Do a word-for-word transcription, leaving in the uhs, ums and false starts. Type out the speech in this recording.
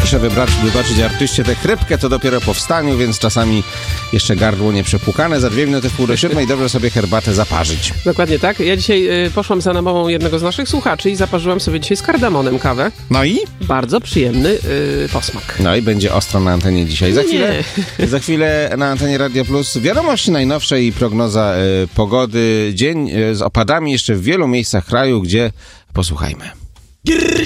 Muszę wybrać, wybaczyć artyście tę chrypkę, to dopiero po wstaniu, więc czasami jeszcze gardło nieprzepłukane. Za dwie minuty w pół do siódmej dobrze sobie herbatę zaparzyć. Dokładnie tak. Ja dzisiaj y, poszłam za namową jednego z naszych słuchaczy i zaparzyłam sobie dzisiaj z kardamonem kawę. No i? Bardzo przyjemny y, posmak. No i będzie ostro na antenie dzisiaj. Za Nie. chwilę, za chwilę na antenie Radio Plus wiadomości najnowsze i prognoza y, pogody. Dzień y, z opadami jeszcze w wielu miejscach kraju, gdzie posłuchajmy.